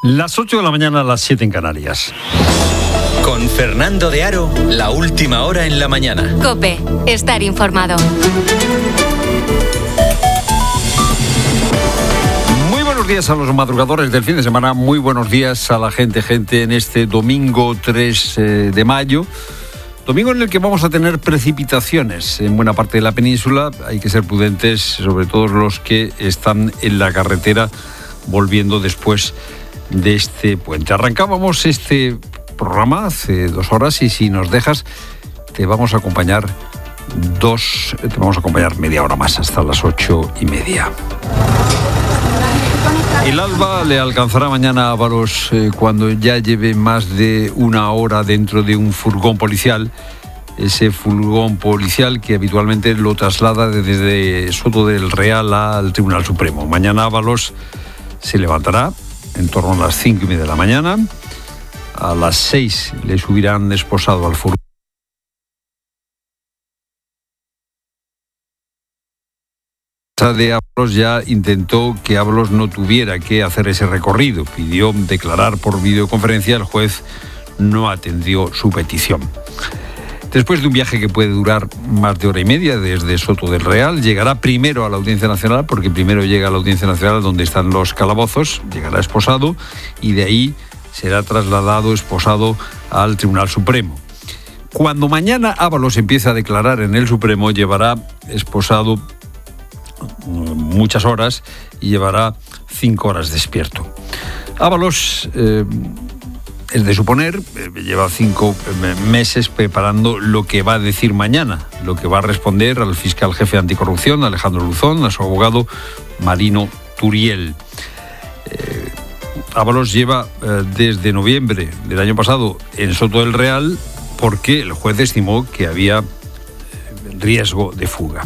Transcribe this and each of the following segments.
Las 8 de la mañana, a las 7 en Canarias. Con Fernando de Aro, la última hora en la mañana. COPE, estar informado. Muy buenos días a los madrugadores del fin de semana. Muy buenos días a la gente en este domingo 3 de mayo. Domingo en el que vamos a tener precipitaciones en buena parte de la península. Hay que ser prudentes, sobre todo los que están en la carretera volviendo después de este puente. Arrancábamos este programa hace 2 horas y si nos dejas te vamos a acompañar media hora más hasta las 8:30. El alba le alcanzará mañana a Ábalos cuando ya lleve más de 1 hora dentro de un furgón policial. Ese furgón policial que habitualmente lo traslada desde Soto del Real al Tribunal Supremo. Mañana Ábalos se levantará en torno a las 5:30 de la mañana. A las 6 le subirán esposado al furgón. De Ábalos ya intentó que Ábalos no tuviera que hacer ese recorrido. Pidió declarar por videoconferencia. El juez no atendió su petición. Después de un viaje que puede durar más de 1:30 desde Soto del Real, llegará primero a la Audiencia Nacional, porque primero llega a la Audiencia Nacional donde están los calabozos, llegará esposado y de ahí será trasladado esposado al Tribunal Supremo. Cuando mañana Ábalos empiece a declarar en el Supremo, llevará esposado muchas horas y llevará 5 horas despierto. Ábalos es de suponer, lleva 5 meses preparando lo que va a decir mañana, lo que va a responder al fiscal jefe anticorrupción, Alejandro Luzón, a su abogado Marino Turiel. Ábalos lleva desde noviembre del año pasado en Soto del Real porque el juez estimó que había riesgo de fuga.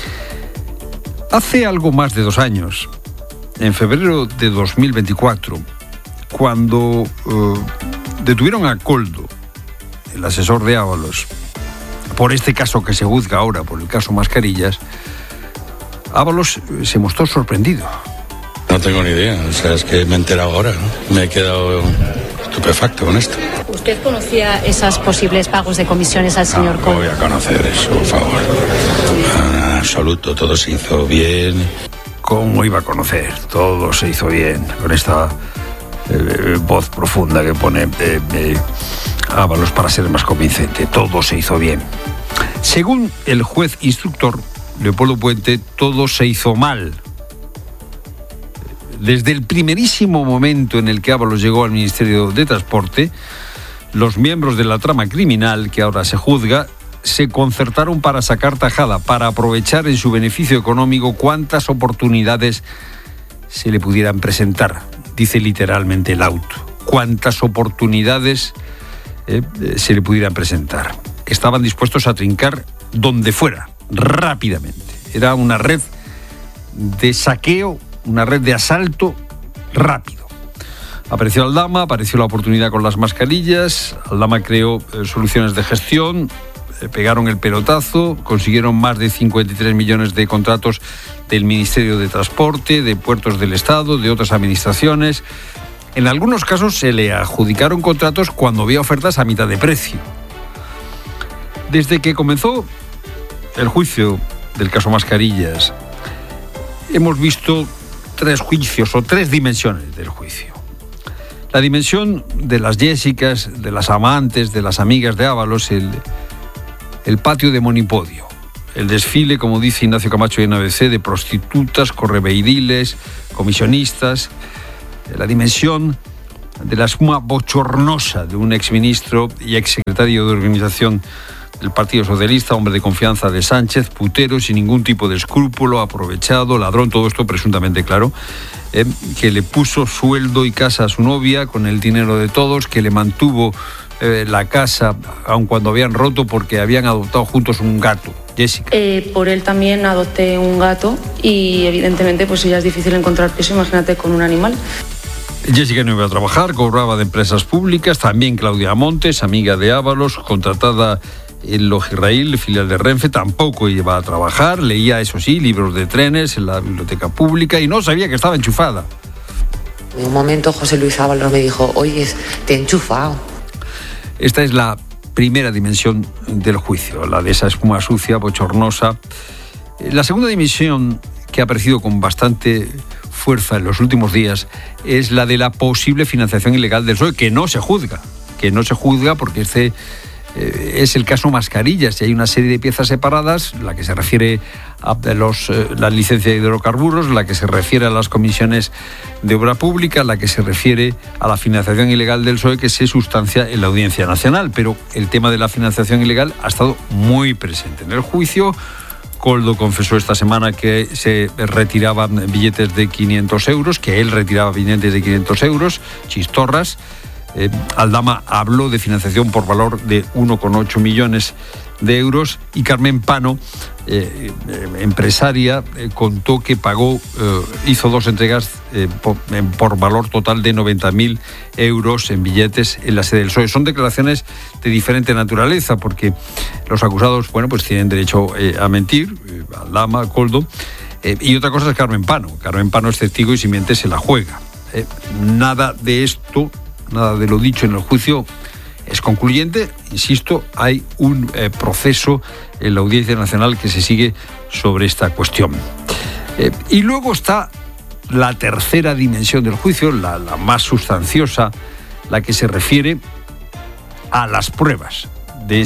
Hace algo más de 2 años, en febrero de 2024, cuando detuvieron a Coldo, el asesor de Ábalos, por este caso que se juzga ahora, por el caso Mascarillas, Ábalos se mostró sorprendido. No tengo ni idea, o sea, es que me he enterado ahora, ¿no? Me he quedado estupefacto con esto. ¿Usted conocía esos posibles pagos de comisiones al señor Coldo? No voy a conocer eso, por favor. En absoluto, todo se hizo bien. ¿Cómo iba a conocer? Todo se hizo bien, con esta voz profunda que pone Ábalos para ser más convincente. Todo se hizo bien. Según el juez instructor Leopoldo Puente, todo se hizo mal. Desde el primerísimo momento en el que Ábalos llegó al Ministerio de Transporte, los miembros de la trama criminal que ahora se juzga se concertaron para sacar tajada, para aprovechar en su beneficio económico cuantas oportunidades se le pudieran presentar. Dice literalmente el auto. Cuantas oportunidades se le pudieran presentar. Estaban dispuestos a trincar donde fuera, rápidamente. Era una red de saqueo, una red de asalto rápido. Apareció Aldama, apareció la oportunidad con las mascarillas, Aldama creó soluciones de gestión, pegaron el pelotazo, consiguieron más de 53 millones de contratos del Ministerio de Transporte, de Puertos del Estado, de otras administraciones. En algunos casos se le adjudicaron contratos cuando había ofertas a mitad de precio. Desde que comenzó el juicio del caso Mascarillas, hemos visto 3 juicios o 3 dimensiones del juicio. La dimensión de las Jessicas, de las amantes, de las amigas de Ábalos, el patio de Monipodio, el desfile, como dice Ignacio Camacho en ABC, de prostitutas, correveidiles, comisionistas, la dimensión de la suma bochornosa de un exministro y exsecretario de organización del Partido Socialista, hombre de confianza de Sánchez, putero, sin ningún tipo de escrúpulo, aprovechado, ladrón, todo esto presuntamente claro, que le puso sueldo y casa a su novia con el dinero de todos, que le mantuvo la casa aun cuando habían roto porque habían adoptado juntos un gato. Jessica. Por él también adopté un gato y evidentemente pues ya es difícil encontrar piso, imagínate con un animal. Jessica no iba a trabajar, cobraba de empresas públicas, también Claudia Montes, amiga de Ábalos, contratada en Logirraíl, filial de Renfe, tampoco iba a trabajar, leía, eso sí, libros de trenes en la biblioteca pública y no sabía que estaba enchufada. En un momento José Luis Ábalos me dijo, oye, te he enchufado. Esta es la primera dimensión del juicio, la de esa espuma sucia, bochornosa. La segunda dimensión, que ha aparecido con bastante fuerza en los últimos días, es la de la posible financiación ilegal del PSOE, que no se juzga porque este es el caso Mascarillas y hay una serie de piezas separadas, la que se refiere a la licencia de hidrocarburos, la que se refiere a las comisiones de obra pública, la que se refiere a la financiación ilegal del PSOE, que se sustancia en la Audiencia Nacional. Pero el tema de la financiación ilegal ha estado muy presente en el juicio. Koldo confesó esta semana que se retiraban billetes de 500 euros, que él retiraba billetes de 500 euros, chistorras. Aldama habló de financiación por valor de 1,8 millones de euros y Carmen Pano, empresaria, contó que hizo 2 entregas por valor total de 90.000 euros en billetes en la sede del PSOE. Son declaraciones de diferente naturaleza porque los acusados, pues tienen derecho a mentir, Aldama, Koldo, y otra cosa es Carmen Pano. Carmen Pano es testigo y si miente se la juega. Nada de lo dicho en el juicio es concluyente. Insisto, hay un proceso en la Audiencia Nacional que se sigue sobre esta cuestión. Y luego está la tercera dimensión del juicio, la más sustanciosa, la que se refiere a las pruebas de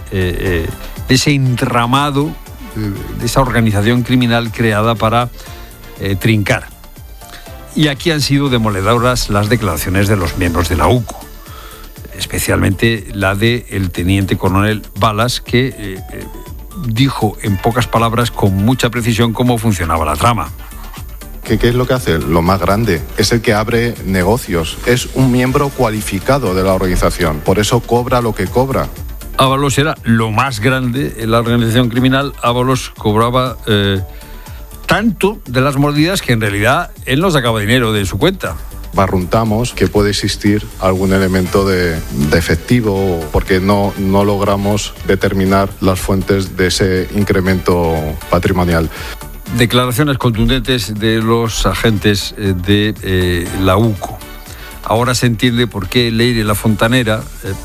ese entramado, de esa organización criminal creada para trincar. Y aquí han sido demoledoras las declaraciones de los miembros de la UCO, especialmente la del teniente coronel Balas, que dijo en pocas palabras, con mucha precisión, cómo funcionaba la trama. ¿Qué es lo que hace? Lo más grande. Es el que abre negocios. Es un miembro cualificado de la organización. Por eso cobra lo que cobra. Ábalos era lo más grande en la organización criminal. Ábalos cobraba tanto de las mordidas que en realidad él no sacaba dinero de su cuenta. Barruntamos que puede existir algún elemento de efectivo porque no logramos determinar las fuentes de ese incremento patrimonial. Declaraciones contundentes de los agentes de la UCO. Ahora se entiende por qué Leire La Fontanera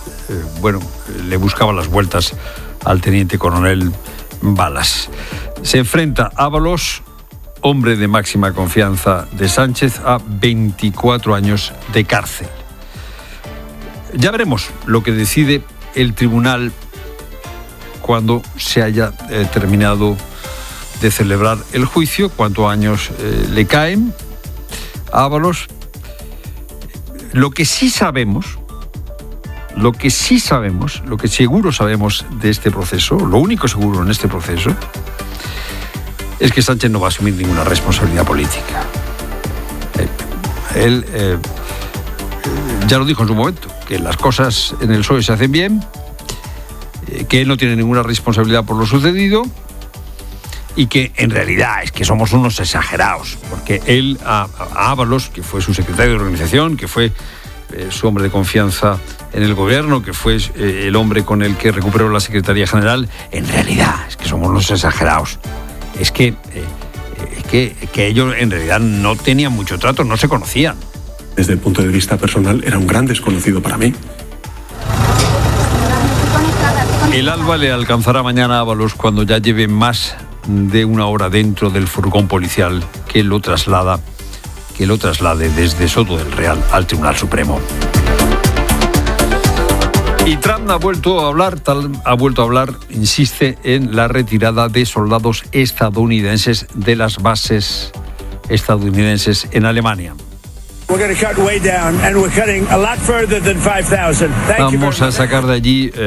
le buscaba las vueltas al teniente coronel Balas. Se enfrenta Ábalos, hombre de máxima confianza de Sánchez, a 24 años de cárcel. Ya veremos lo que decide el tribunal cuando se haya terminado de celebrar el juicio, cuántos años le caen a Ábalos. Lo que seguro sabemos de este proceso, lo único seguro en este proceso, es que Sánchez no va a asumir ninguna responsabilidad política. Él ya lo dijo en su momento, que las cosas en el PSOE se hacen bien, que él no tiene ninguna responsabilidad por lo sucedido y que en realidad es que somos unos exagerados, porque él, a Ábalos, que fue su secretario de organización, que fue su hombre de confianza en el gobierno, que fue el hombre con el que recuperó la Secretaría General, en realidad es que somos unos exagerados. Es que ellos en realidad no tenían mucho trato, no se conocían. Desde el punto de vista personal, era un gran desconocido para mí. El alba le alcanzará mañana a Ábalos cuando ya lleve más de una hora dentro del furgón policial que lo traslade desde Soto del Real al Tribunal Supremo. Y Trump ha vuelto a hablar, insiste en la retirada de soldados estadounidenses de las bases estadounidenses en Alemania. Vamos a sacar de allí